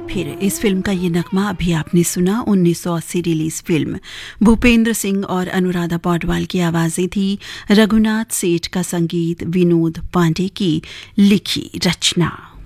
फिर इस फिल्म का ये नगमा अभी आपने सुना 1980 रिलीज फिल्म। भूपेंद्र सिंह और अनुराधा पौडवाल की आवाजें थी, रघुनाथ सेठ का संगीत, विनोद पांडे की लिखी रचना।